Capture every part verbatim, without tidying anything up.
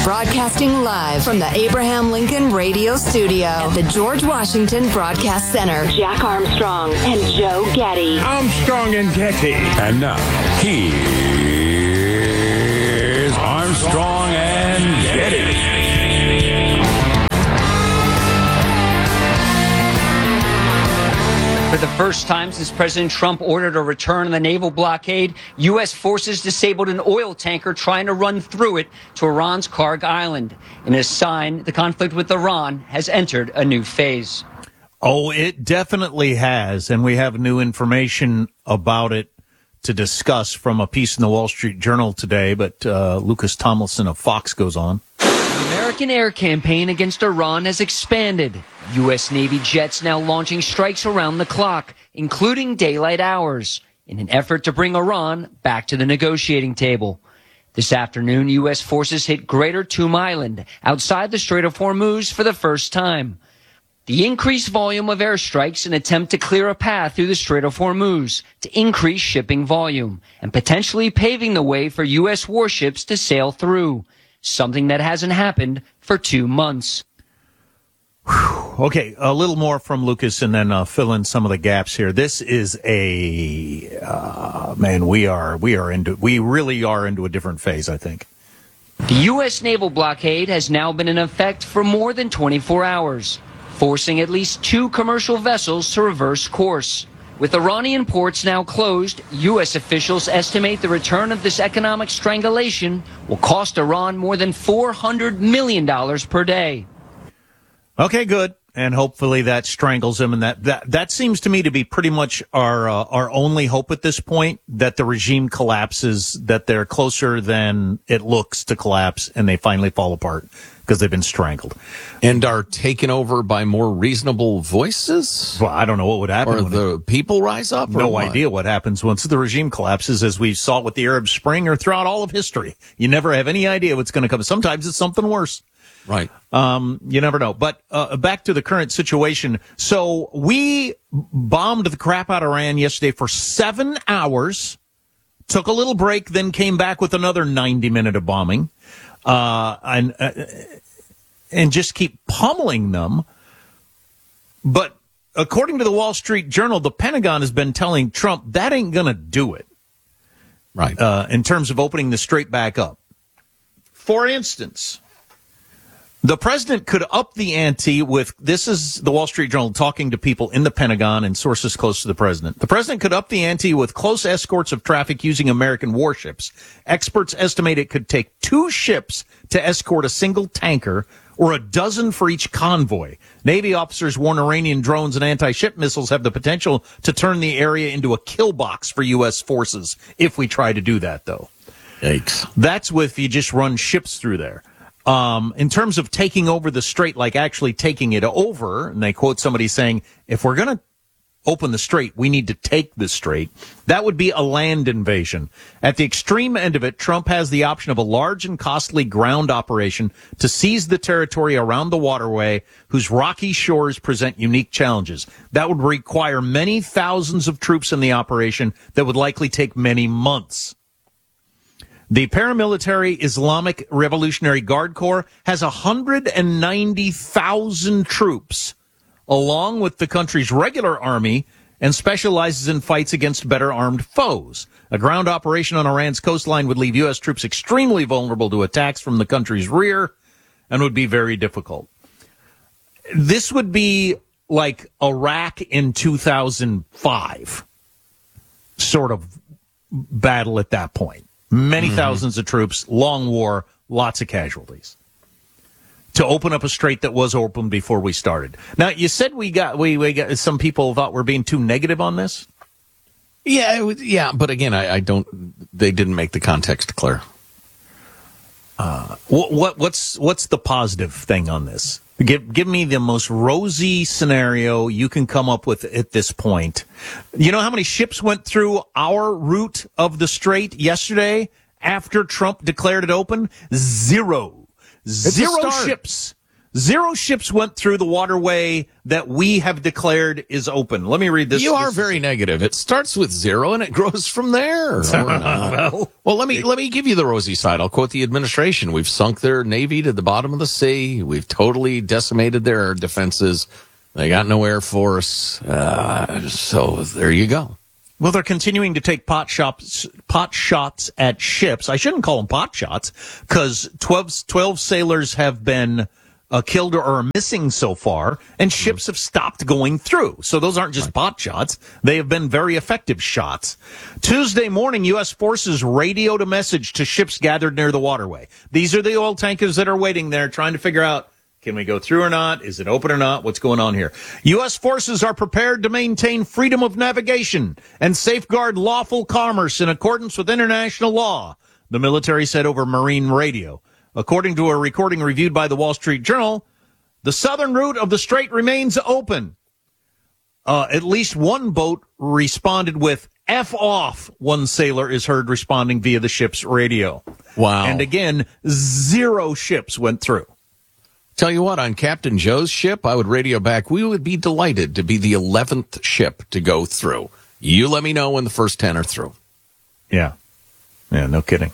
Broadcasting live from the Abraham Lincoln Radio Studio at the George Washington Broadcast Center. Jack Armstrong and Joe Getty. Armstrong and Getty. And now, here's Armstrong and Getty. For the first time since President Trump ordered a return of the naval blockade, U S forces disabled an oil tanker trying to run through it to Iran's Karg Island. In a sign, the conflict with Iran has entered a new phase. Oh, it definitely has, and we have new information about it to discuss from a piece in the Wall Street Journal today, but uh, Lucas Tomlinson of Fox goes on. The American air campaign against Iran has expanded. U S Navy jets now launching strikes around the clock, including daylight hours, in an effort to bring Iran back to the negotiating table. This afternoon, U S forces hit Greater Toom Island, outside the Strait of Hormuz, for the first time. The increased volume of airstrikes an attempt to clear a path through the Strait of Hormuz to increase shipping volume and potentially paving the way for U S warships to sail through, something that hasn't happened for two months. Okay, a little more from Lucas and then uh, fill in some of the gaps here. This is a, uh, man, we are, we are into, we really are into a different phase, I think. The U S naval blockade has now been in effect for more than twenty-four hours, forcing at least two commercial vessels to reverse course. With Iranian ports now closed, U S officials estimate the return of this economic strangulation will cost Iran more than four hundred million dollars per day. Okay, good. And hopefully that strangles him. And that, that, that seems to me to be pretty much our, uh, our only hope at this point, that the regime collapses, that they're closer than it looks to collapse, and they finally fall apart because they've been strangled. And are taken over by more reasonable voices? Well, I don't know what would happen. Or the people rise up? No what? idea what happens once the regime collapses, as we saw with the Arab Spring or throughout all of history. You never have any idea what's going to come. Sometimes it's something worse. Right. Um, you never know. But uh, back to the current situation. So we bombed the crap out of Iran yesterday for seven hours, took a little break, then came back with another ninety minute of bombing, uh, and, uh, and just keep pummeling them. But according to the Wall Street Journal, the Pentagon has been telling Trump that ain't going to do it. Right. Uh, in terms of opening the strait back up. For instance, the president could up the ante with, this is the Wall Street Journal talking to people in the Pentagon and sources close to the president. The president could up the ante with close escorts of traffic using American warships. Experts estimate it could take two ships to escort a single tanker, or a dozen for each convoy. Navy officers warn Iranian drones and anti-ship missiles have the potential to turn the area into a kill box for U S forces if we try to do that, though. Yikes. That's with you just run ships through there. Um, in terms of taking over the strait, like actually taking it over, and they quote somebody saying, if we're going to open the strait, we need to take the strait. That would be a land invasion. At the extreme end of it, Trump has the option of a large and costly ground operation to seize the territory around the waterway, whose rocky shores present unique challenges. That would require many thousands of troops in the operation that would likely take many months. The paramilitary Islamic Revolutionary Guard Corps has one hundred ninety thousand troops, along with the country's regular army, and specializes in fights against better armed foes. A ground operation on Iran's coastline would leave U S troops extremely vulnerable to attacks from the country's rear and would be very difficult. This would be like Iraq in two thousand five, sort of battle at that point. Many mm-hmm. thousands of troops, long war, lots of casualties. To open up a strait that was open before we started. Now, you said we got we, we got some people thought we're being too negative on this. Yeah, it was, yeah, but again, I, I don't. They didn't make the context clear. Uh, what, what what's what's the positive thing on this? Give give me the most rosy scenario you can come up with at this point. You know how many ships went through our route of the strait yesterday after Trump declared it open? Zero. It's Zero ships. Zero ships went through the waterway that we have declared is open. Let me read this. You are this very is... negative. It starts with zero and it grows from there. well, well, let me let me give you the rosy side. I'll quote the administration. We've sunk their navy to the bottom of the sea. We've totally decimated their defenses. They got no air force. Uh, so there you go. Well, they're continuing to take pot shots, pot shots at ships. I shouldn't call them pot shots because twelve, twelve sailors have been uh, killed or are missing so far, and ships have stopped going through. So those aren't just pot shots. They have been very effective shots. Tuesday morning, U S forces radioed a message to ships gathered near the waterway. These are the oil tankers that are waiting there trying to figure out, can we go through or not? Is it open or not? What's going on here? U S forces are prepared to maintain freedom of navigation and safeguard lawful commerce in accordance with international law, the military said over marine radio. According to a recording reviewed by the Wall Street Journal, the southern route of the strait remains open. Uh, at least one boat responded with F off, one sailor is heard responding via the ship's radio. Wow. And again, zero ships went through. Tell you what, on Captain Joe's ship, I would radio back, we would be delighted to be the eleventh ship to go through. You let me know when the first ten are through. Yeah. Yeah, no kidding.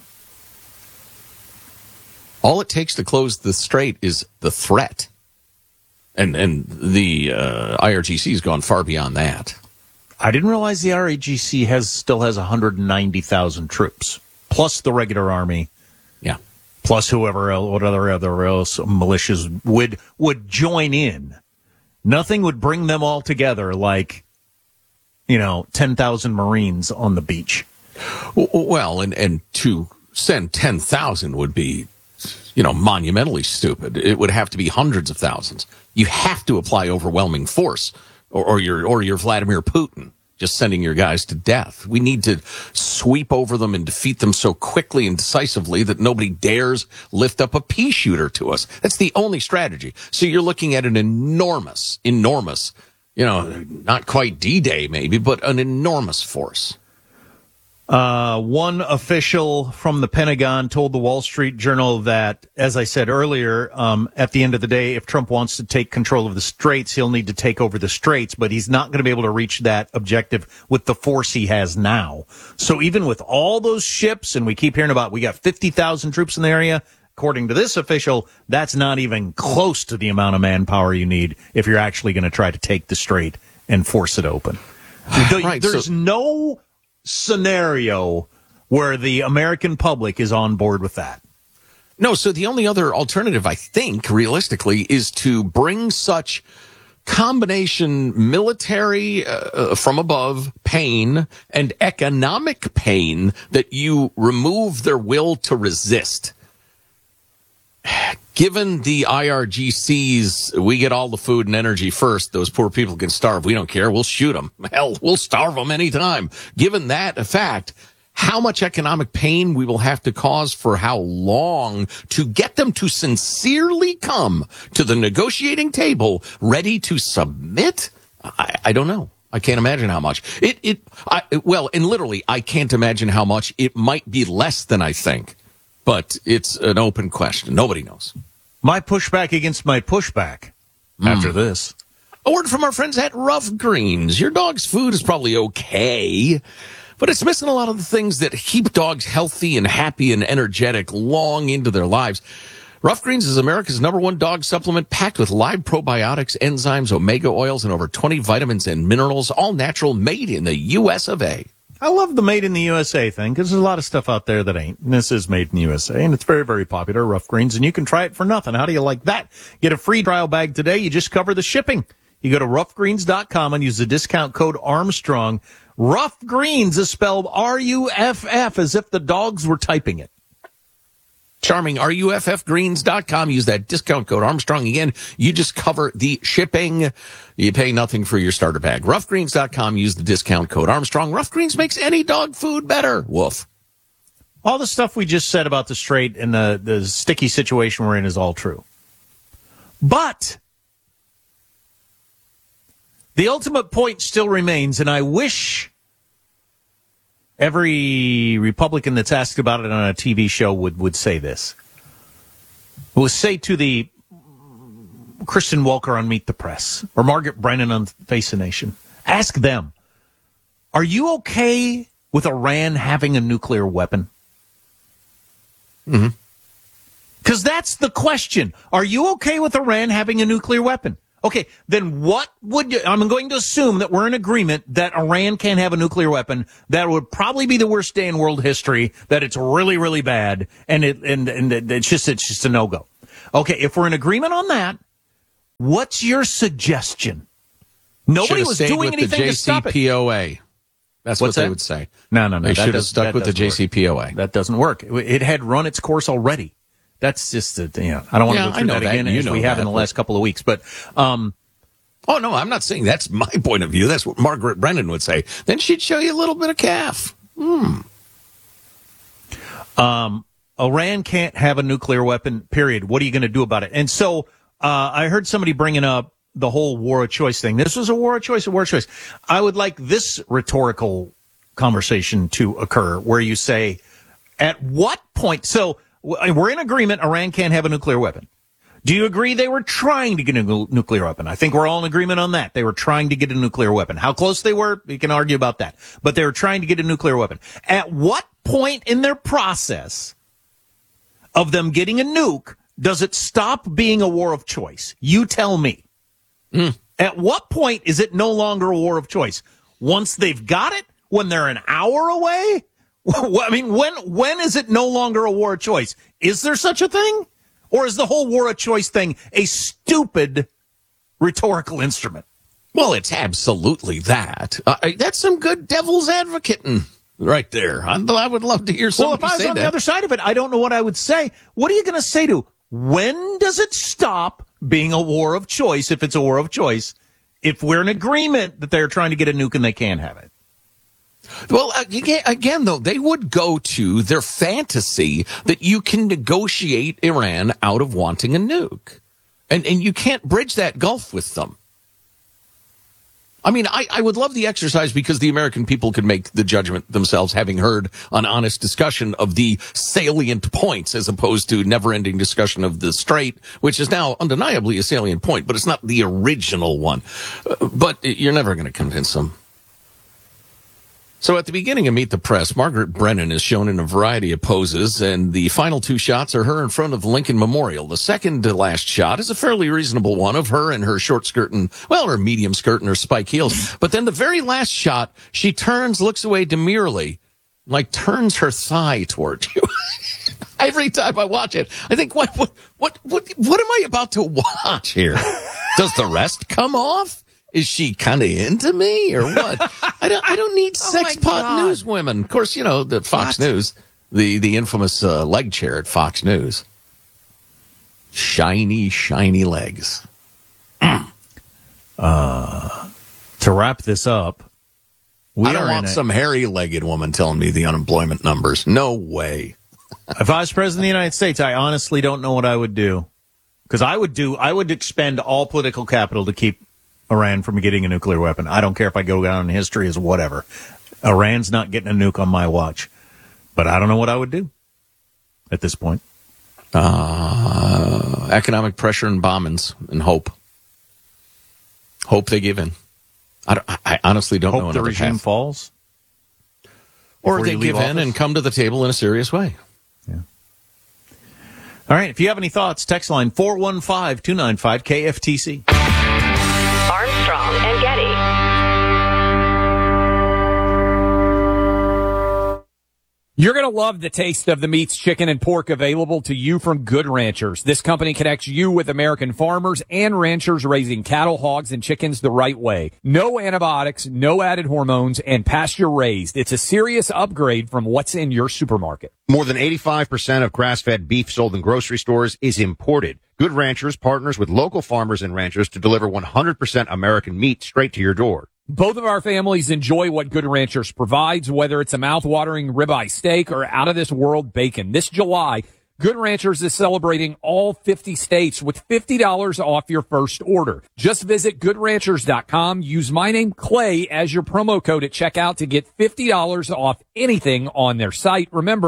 All it takes to close the strait is the threat. And and the uh, I R G C has gone far beyond that. I didn't realize the R A G C has still has one hundred ninety thousand troops, plus the regular army. Yeah. Plus whoever else, what other other else militias would would join in. Nothing would bring them all together like, you know, ten thousand Marines on the beach. Well, and, and to send ten thousand would be, you know, monumentally stupid. It would have to be hundreds of thousands. You have to apply overwhelming force, or, or you're or you're Vladimir Putin, just sending your guys to death. We need to sweep over them and defeat them so quickly and decisively that nobody dares lift up a pea shooter to us. That's the only strategy. So you're looking at an enormous, enormous, you know, not quite D-Day maybe, but an enormous force. Uh, one official from the Pentagon told the Wall Street Journal that, as I said earlier, um, at the end of the day, if Trump wants to take control of the straits, he'll need to take over the straits, but he's not going to be able to reach that objective with the force he has now. So even with all those ships, and we keep hearing about, we got fifty thousand troops in the area, according to this official, that's not even close to the amount of manpower you need if you're actually going to try to take the strait and force it open. Right, There's so- no scenario where the American public is on board with that. No, so the only other alternative, I think, realistically, is to bring such combination military uh, from above pain and economic pain that you remove their will to resist. Given the I R G C's, we get all the food and energy first. Those poor people can starve. We don't care. We'll shoot them. Hell, we'll starve them anytime. Given that a fact, how much economic pain we will have to cause for how long to get them to sincerely come to the negotiating table ready to submit? I, I don't know. I can't imagine how much. It, it, I, well, and literally, I can't imagine how much. It might be less than I think. But it's an open question. Nobody knows. My pushback against my pushback mm. after this. A word from our friends at Rough Greens. Your dog's food is probably okay, but it's missing a lot of the things that keep dogs healthy and happy and energetic long into their lives. Rough Greens is America's number one dog supplement packed with live probiotics, enzymes, omega oils, and over twenty vitamins and minerals, all natural, made in the U S of A. I love the made in the U S A thing because there's a lot of stuff out there that ain't. And this is made in the U S A, and it's very, very popular, Rough Greens, and you can try it for nothing. How do you like that? Get a free trial bag today. You just cover the shipping. You go to rough greens dot com and use the discount code Armstrong. Rough Greens is spelled R U F F, as if the dogs were typing it. Charming. R U F F greens dot com. Use that discount code Armstrong. Again, you just cover the shipping. You pay nothing for your starter bag. rough greens dot com. Use the discount code Armstrong. Rough Greens makes any dog food better. Woof. All the stuff we just said about the strait and the, the sticky situation we're in is all true. But the ultimate point still remains, and I wish every Republican that's asked about it on a T V show would, would say this. Would say to the Kristen Welker on Meet the Press or Margaret Brennan on Face the Nation. Ask them, are you okay with Iran having a nuclear weapon? Mm-hmm. Because that's the question. Are you okay with Iran having a nuclear weapon? Okay, then what would you, I'm going to assume that we're in agreement that Iran can't have a nuclear weapon. That would probably be the worst day in world history, that it's really, really bad, and it and, and it's just it's just a no-go. Okay, if we're in agreement on that, what's your suggestion? Nobody was doing with anything the to stop it. J C P O A. That's What's what they that? would say. No, no, no. They that should have does- stuck that with the doesn't J C P O A. work. That doesn't work. It, it had run its course already. That's just, a, you know, I don't want to Yeah, go I through know that that. again You as know we have that, in the but- last couple of weeks. But, um, Oh, no, I'm not saying that's my point of view. That's what Margaret Brennan would say. Then she'd show you a little bit of calf. Hmm. Um, Iran can't have a nuclear weapon, period. What are you going to do about it? And so uh, I heard somebody bringing up the whole war of choice thing. This was a war of choice, a war of choice. I would like this rhetorical conversation to occur where you say, at what point? So w- we're in agreement Iran can't have a nuclear weapon. Do you agree they were trying to get a nu- nuclear weapon? I think we're all in agreement on that. They were trying to get a nuclear weapon. How close they were, we can argue about that. But they were trying to get a nuclear weapon. At what point in their process of them getting a nuke does it stop being a war of choice? You tell me. Mm. At what point is it no longer a war of choice? Once they've got it? When they're an hour away? I mean, when when is it no longer a war of choice? Is there such a thing? Or is the whole war of choice thing a stupid rhetorical instrument? Well, it's absolutely that. Uh, that's some good devil's advocating right there. I, I would love to hear Well, if somebody I was say on that. the other side of it, I don't know what I would say. What are you going to say to, when does it stop being a war of choice, if it's a war of choice, if we're in agreement that they're trying to get a nuke and they can't have it? Well, again, again, though, they would go to their fantasy that you can negotiate Iran out of wanting a nuke. And and you can't bridge that gulf with them. I mean, I, I would love the exercise because the American people could make the judgment themselves, having heard an honest discussion of the salient points as opposed to never-ending discussion of the Strait, which is now undeniably a salient point, but it's not the original one. Uh, but you're never going to convince them. So at the beginning of Meet the Press, Margaret Brennan is shown in a variety of poses, and the final two shots are her in front of the Lincoln Memorial. The second to last shot is a fairly reasonable one of her in her short skirt and, well, her medium skirt and her spike heels. But then the very last shot, she turns, looks away demurely, like turns her thigh toward you. Every time I watch it, I think, what, what, what, what, what am I about to watch here? Does the rest come off? Is she kind of into me or what? I don't. I don't need sex oh pot news women. Of course, you know the Fox What? News, the the infamous uh, leg chair at Fox News. Shiny, shiny legs. Uh, to wrap this up, we I don't are want in a, some hairy-legged woman telling me the unemployment numbers. No way. If I was president of the United States, I honestly don't know what I would do, because I would do. I would expend all political capital to keep Iran from getting a nuclear weapon. I don't care if I go down in history as whatever. Iran's not getting a nuke on my watch. But I don't know what I would do at this point. Uh, economic pressure and bombings and hope. Hope they give in. I, don't- I honestly don't know Hope the another regime path. falls. Or before they you give leave in office? and come to the table in a serious way. All right. If you have any thoughts, text line four one five, two nine five, K F T C. Armstrong and Getty. You're going to love the taste of the meats, chicken, and pork available to you from Good Ranchers. This company connects you with American farmers and ranchers raising cattle, hogs, and chickens the right way. No antibiotics, no added hormones, and pasture raised. It's a serious upgrade from what's in your supermarket. More than eighty-five percent of grass-fed beef sold in grocery stores is imported. Good Ranchers partners with local farmers and ranchers to deliver one hundred percent American meat straight to your door. Both of our families enjoy what Good Ranchers provides, whether it's a mouth-watering ribeye steak or out-of-this-world bacon. This July, Good Ranchers is celebrating all fifty states with fifty dollars off your first order. Just visit good ranchers dot com. Use my name, Clay, as your promo code at checkout to get fifty dollars off anything on their site. Remember,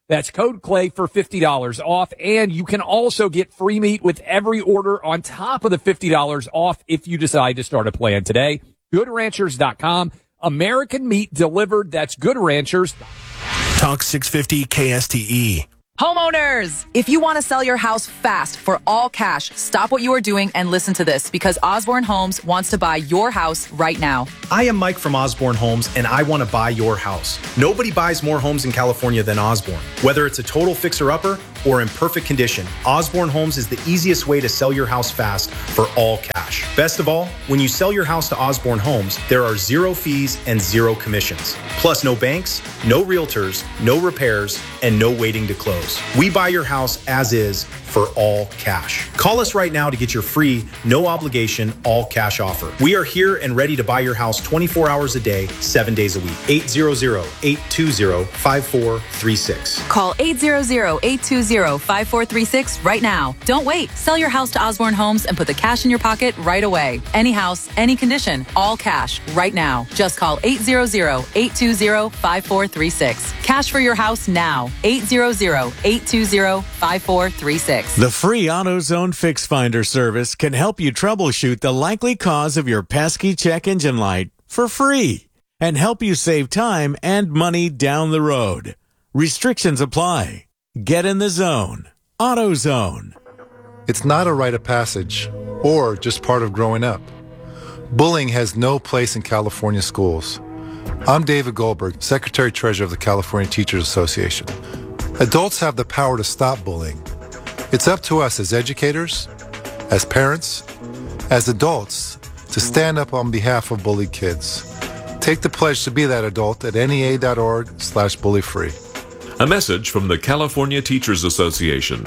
That's code Clay for fifty dollars off, and you can also get free meat with every order on top of the fifty dollars off if you decide to start a plan today. good ranchers dot com. American meat delivered. That's Good Ranchers. Talk six fifty K S T E. Homeowners, if you want to sell your house fast for all cash, stop what you are doing and listen to this, because Osborne Homes wants to buy your house right now. I am Mike from Osborne Homes, and I want to buy your house. Nobody buys more homes in California than Osborne. Whether it's a total fixer-upper or in perfect condition, Osborne Homes is the easiest way to sell your house fast for all cash. Best of all, when you sell your house to Osborne Homes, there are zero fees and zero commissions. Plus no banks, no realtors, no repairs, and no waiting to close. We buy your house as is for all cash. Call us right now to get your free, no obligation, all cash offer. We are here and ready to buy your house twenty-four hours a day, seven days a week. eight hundred, eight two zero, five four three six. Call eight hundred, eight two zero, five four three six right now. Don't wait. Sell your house to Osborne Homes and put the cash in your pocket right away. Any house, any condition, all cash right now. Just call eight hundred, eight two zero, five four three six. Cash for your house now. eight hundred, eight two zero, five four three six. The free AutoZone Fix Finder service can help you troubleshoot the likely cause of your pesky check engine light for free and help you save time and money down the road. Restrictions apply. Get in the zone. AutoZone. It's not a rite of passage or just part of growing up. Bullying has no place in California schools. I'm David Goldberg, Secretary-Treasurer of the California Teachers Association. Adults have the power to stop bullying. It's up to us as educators, as parents, as adults, to stand up on behalf of bullied kids. Take the pledge to be that adult at N E A dot org slash bully free. A message from the California Teachers Association.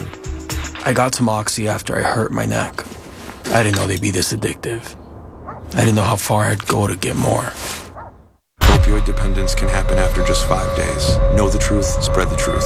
I got some Oxy after I hurt my neck. I didn't know they'd be this addictive. I didn't know how far I'd go to get more. Opioid dependence can happen after just five days. Know the truth, spread the truth.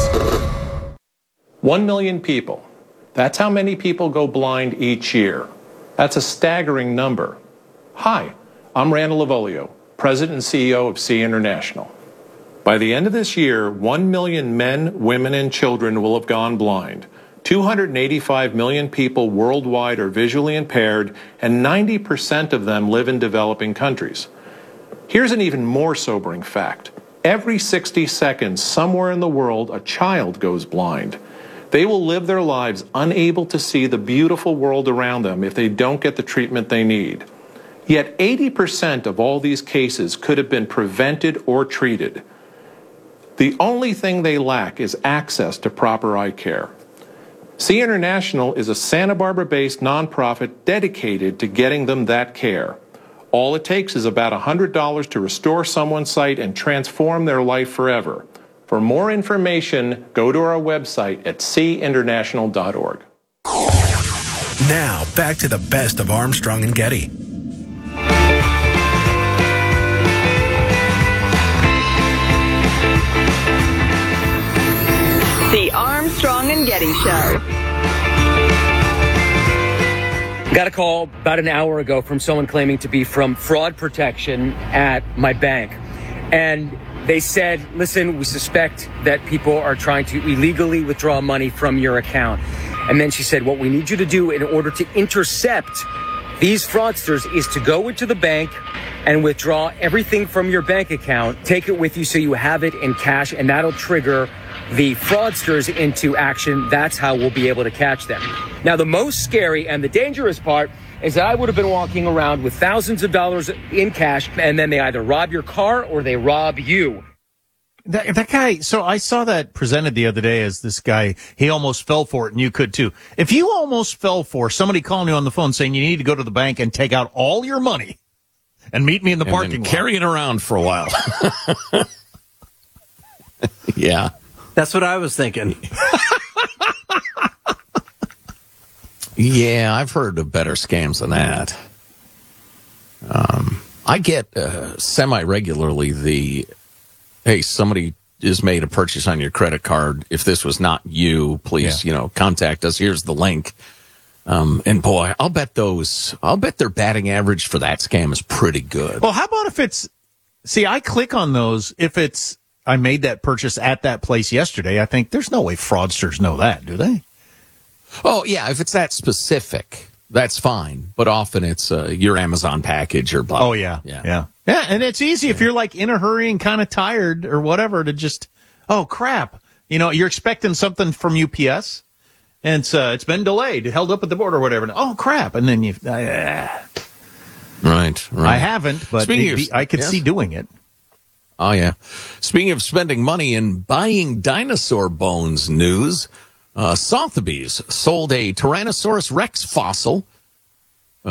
One million people. That's how many people go blind each year. That's a staggering number. Hi, I'm Randall Lavolio, President and C E O of See International. By the end of this year, one million men, women, and children will have gone blind. two hundred eighty-five million people worldwide are visually impaired, and ninety percent of them live in developing countries. Here's an even more sobering fact. Every sixty seconds, somewhere in the world, a child goes blind. They will live their lives unable to see the beautiful world around them if they don't get the treatment they need. Yet eighty percent of all these cases could have been prevented or treated. The only thing they lack is access to proper eye care. See International is a Santa Barbara-based nonprofit dedicated to getting them that care. All it takes is about one hundred dollars to restore someone's sight and transform their life forever. For more information, go to our website at see international dot org. Now, back to the best of Armstrong and Getty. The Armstrong and Getty Show. Got a call about an hour ago from someone claiming to be from fraud protection at my bank. And they said, listen, we suspect that people are trying to illegally withdraw money from your account. And then she said, what we need you to do in order to intercept these fraudsters is to go into the bank and withdraw everything from your bank account, take it with you so you have it in cash, and that'll trigger the fraudsters into action. That's how we'll be able to catch them. Now, the most scary and the dangerous part is that I would have been walking around with thousands of dollars in cash, and then they either rob your car or they rob you. That, that guy, so I saw that presented the other day as this guy, he almost fell for it, and you could too. If you almost fell for somebody calling you on the phone saying you need to go to the bank and take out all your money and meet me in the and parking lot. Carry it around for a while. Yeah. That's what I was thinking. Yeah, I've heard of better scams than that. Um, I get uh, semi-regularly the, hey, somebody has made a purchase on your credit card. If this was not you, please, yeah. you know, contact us. Here's the link. Um, and boy, I'll bet those, I'll bet their batting average for that scam is pretty good. Well, how about if it's, see, I click on those if it's, I made that purchase at that place yesterday. I think there's no way fraudsters know that, do they? Oh, yeah, if it's that specific, that's fine. But often it's uh, your Amazon package or blah. Oh, yeah, yeah. Yeah, yeah and it's easy yeah. if you're like in a hurry and kind of tired or whatever to just, oh, crap. You know, you're expecting something from U P S, and it's, uh, it's been delayed, held up at the border or whatever. Oh, crap. And then you... Uh, right, right. I haven't, but Speaking be, of, I could yes. see doing it. Oh, yeah. Speaking of spending money and buying dinosaur bones news, uh, Sotheby's sold a Tyrannosaurus Rex fossil